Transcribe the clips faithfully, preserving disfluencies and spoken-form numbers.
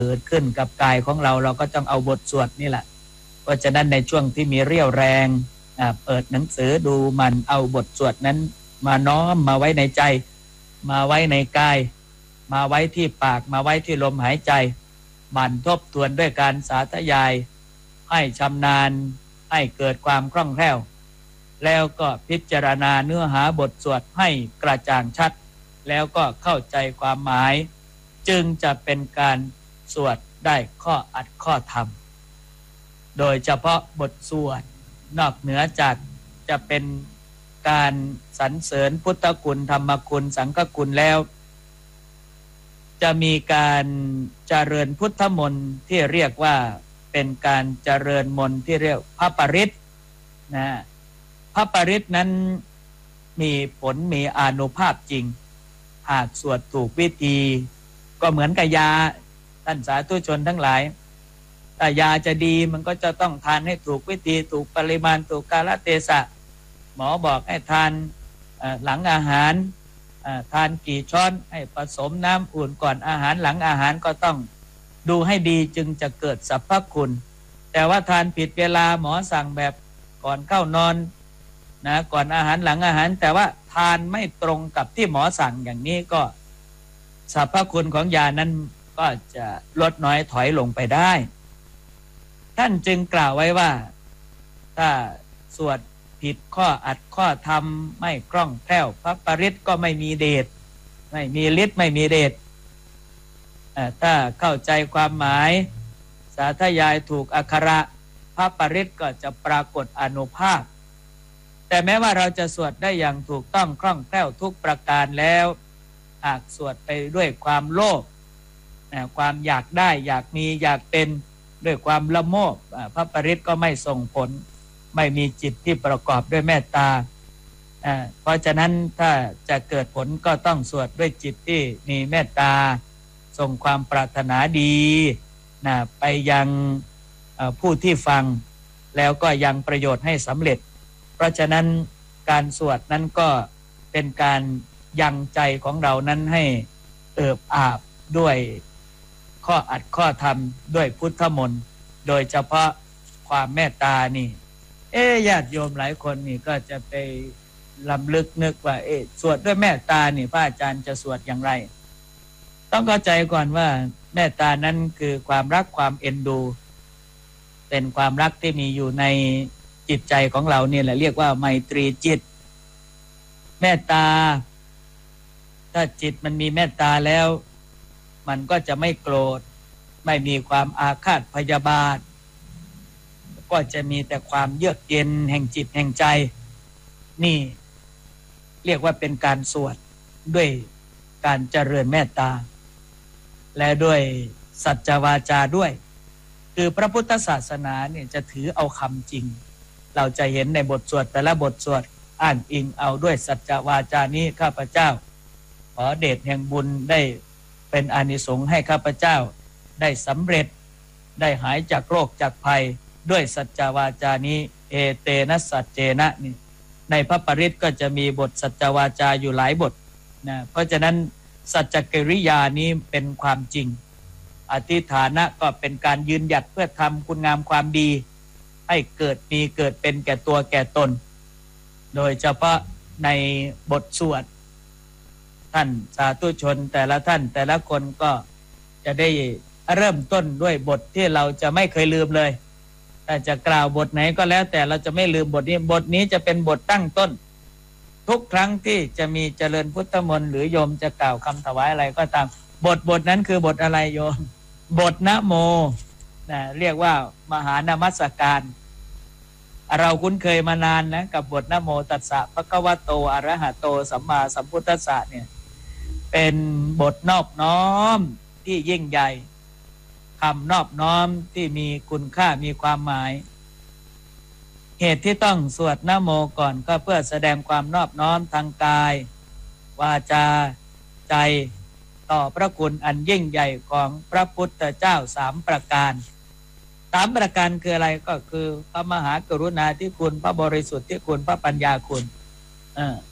เกิดขึ้นกับกายของเราเราก็ต้องเอาบทสวดนี่แหละเพราะฉะนั้นในช่วงที่มีเรี่ยวแรงเปิดหนังสือดูมันเอาบทสวดนั้นมาน้อมมาไว้ในใจมาไว้ในกายมาไว้ที่ปากมาไว้ที่ลมหายใจมันทบทวนด้วยการสาธยายให้ชำนาญให้เกิดความคล่องแคล่วแล้วก็พิจารณาเนื้อหาบทสวดให้กระจ่างชัดแล้วก็เข้าใจความหมายจึงจะเป็นการสวดได้ข้ออัดข้อธรรมโดยเฉพาะบทสวดนอกเหนือจากจะเป็นการสรรเสริญพุทธคุณธรรมคุณสังฆคุณแล้วจะมีการเจริญพุทธมนต์ที่เรียกว่าเป็นการเจริญมนต์ที่เรียกพระปริตนะพระปริตนั้นมีผลมีอานุภาพจริงหากสวดถูกวิธีก็เหมือนกับยาท่านสาธุชนทั้งหลายถ้ายาจะดีมันก็จะต้องทานให้ถูกวิธีถูกปริมาณถูกกาลเทศะหมอบอกให้ทานหลังอาหารทานกี่ช้อนให้ผสมน้ำอุ่นก่อนอาหารหลังอาหารก็ต้องดูให้ดีจึงจะเกิดสรรพคุณแต่ว่าทานผิดเวลาหมอสั่งแบบก่อนเข้านอนนะก่อนอาหารหลังอาหารแต่ว่าทานไม่ตรงกับที่หมอสั่งอย่างนี้ก็สรรพคุณของยานั้นก็จะลดน้อยถอยลงไปได้ท่านจึงกล่าวไว้ว่าถ้าสวดผิดข้ออัดข้อธรรมไม่คล่องแคล่วพระปริตก็ไม่มีเดชไม่มีฤทธิ์ไม่มีเดชถ้าเข้าใจความหมายสาธยายถูกอักขระพระปริตก็จะปรากฏอานุภาพแต่แม้ว่าเราจะสวดได้อย่างถูกต้องคล่องแคล่วทุกประการแล้วหากสวดไปด้วยความโลภความอยากได้อยากมีอยากเป็นด้วยความละโมบพระปริตก็ไม่ส่งผลไม่มีจิตที่ประกอบด้วยเมตตาเพราะฉะนั้นถ้าจะเกิดผลก็ต้องสวดด้วยจิตที่มีเมตตาส่งความปรารถนาดีนะไปยังผู้ที่ฟังแล้วก็ยังประโยชน์ให้สำเร็จเพราะฉะนั้นการสวดนั้นก็เป็นการยังใจของเรานั้นให้เอิบอาบด้วยข้ออัดข้อธรรมด้วยพุทธมนต์โดยเฉพาะความเมตตานี่เอ๊ะญาติโยมหลายคนนี่ก็จะไปลำลึกนึกว่าเอ๊ะสวดด้วยเมตตานี่พระอาจารย์จะสวดอย่างไรต้องเข้าใจก่อนว่าเมตตานั้นคือความรักความเอ็นดูเป็นความรักที่มีอยู่ในจิตใจของเราเนี่ยแหละเรียกว่าไมตรีจิตเมตตาถ้าจิตมันมีเมตตาแล้วมันก็จะไม่โกรธไม่มีความอาฆาตพยาบาทก็จะมีแต่ความเยือกเย็นแห่งจิตแห่งใจนี่เรียกว่าเป็นการสวดด้วยการเจริญเมตตาและด้วยสัจจวาจาด้วยคือพระพุทธศาสนาเนี่ยจะถือเอาคำจริงเราจะเห็นในบทสวดแต่ละบทสวดอ้างอิงเอาด้วยสัจจวาจานี้ข้าพเจ้าขอเดชแห่งบุญได้เป็นอานิสงส์ให้ข้าพเจ้าได้สำเร็จได้หายจากโรคจากภัยด้วยสัจจวาจานี้เอเตนะสัจเจนะนี่ในพระปริตก็จะมีบทสัจจวาจาอยู่หลายบทนะเพราะฉะนั้นสัจจกิริยานี้เป็นความจริงอธิฐานะก็เป็นการยืนหยัดเพื่อทำคุณงามความดีให้เกิดมีเกิดเป็นแก่ตัวแก่ตนโดยเฉพาะในบทสวดท่านสาธุชนแต่ละท่านแต่ละคนก็จะได้เริ่มต้นด้วยบทที่เราจะไม่เคยลืมเลยแต่จะกล่าวบทไหนก็แล้วแต่เราจะไม่ลืมบทนี้บทนี้จะเป็นบทตั้งต้นทุกครั้งที่จะมีเจริญพุทธมนต์หรือโยมจะกล่าวคำถวายอะไรก็ตามบทบทนั้นคือบทอะไรโยมบทนะโมนะเรียกว่ามหานมัสการเราคุ้นเคยมานานนะกับบทนะโมตัสสะภะคะวะโตอะระหะโตสัมมาสัมพุทธัสสะเนี่ยเป็นบทนอบน้อมที่ยิ่งใหญ่คำนอบน้อมที่มีคุณค่ามีความหมายเหตุที่ต้องสวดนะโมก่อนก็เพื่อแสดงความนอบน้อมทางกายวาจาใจต่อพระคุณอันยิ่งใหญ่ของพระพุทธเจ้าสามประการสามประการคืออะไรก็คือพระมหากรุณาธิคุณพระบริสุทธิ์ที่คุณพระปัญญาคุณ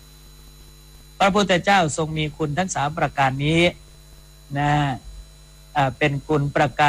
พระพุทธเจ้าทรงมีคุณทั้งสามประการนี้นะเป็นคุณประการ